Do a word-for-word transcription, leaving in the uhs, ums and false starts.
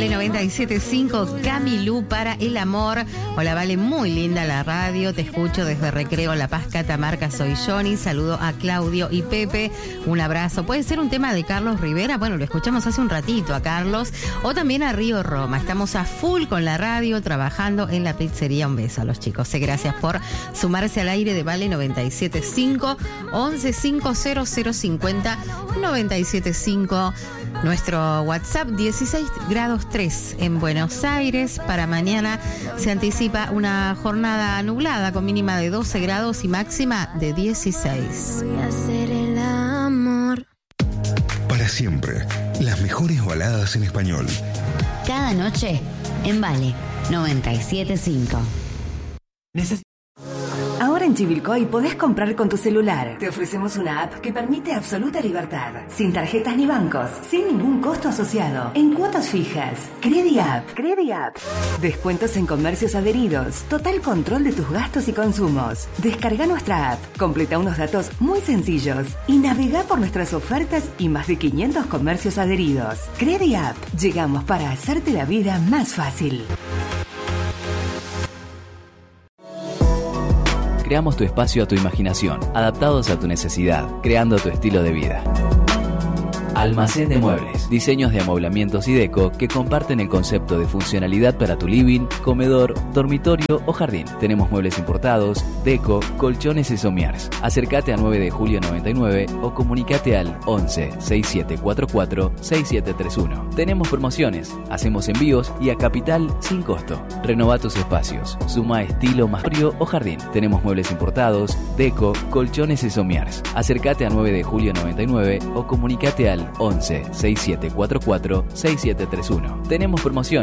Vale noventa y siete punto cinco, Camilú para el amor. Hola, Vale, muy linda la radio. Te escucho desde Recreo La Paz, Catamarca. Soy Johnny. Saludo a Claudio y Pepe. Un abrazo. Puede ser un tema de Carlos Rivera. Bueno, lo escuchamos hace un ratito a Carlos. O también a Río Roma. Estamos a full con la radio, trabajando en la pizzería. Un beso a los chicos. Eh, gracias por sumarse al aire de Vale noventa y siete punto cinco. once cinco cero cero cincuenta noventa y siete punto cinco. Nuestro WhatsApp, dieciséis grados tres en Buenos Aires. Para mañana se anticipa una jornada nublada con mínima de doce grados y máxima de dieciséis. Voy a hacer el amor. Para siempre, las mejores baladas en español. Cada noche en Vale noventa y siete punto cinco. Neces- Ahora en Chivilcoy podés comprar con tu celular. Te ofrecemos una app que permite absoluta libertad, sin tarjetas ni bancos, sin ningún costo asociado, en cuotas fijas. CrediApp. CrediApp. Descuentos en comercios adheridos, total control de tus gastos y consumos. Descarga nuestra app, completa unos datos muy sencillos y navega por nuestras ofertas y más de quinientos comercios adheridos. CrediApp. Llegamos para hacerte la vida más fácil. Creamos tu espacio a tu imaginación, adaptados a tu necesidad, creando tu estilo de vida. Almacén de Muebles, diseños de amoblamientos y deco que comparten el concepto de funcionalidad para tu living, comedor, dormitorio o jardín. Tenemos muebles importados, deco, colchones y somiers. Acércate a nueve de julio noventa y nueve o comunicate al once sesenta y siete cuarenta y cuatro sesenta y siete treinta y uno. Tenemos promociones, hacemos envíos y a capital sin costo. Renova tus espacios, suma estilo más frío o jardín. Tenemos muebles importados, deco, colchones y somiers. Acércate a nueve de julio noventa y nueve o comunicate al once sesenta y siete cuarenta y cuatro sesenta y siete treinta y uno. Tenemos promoción.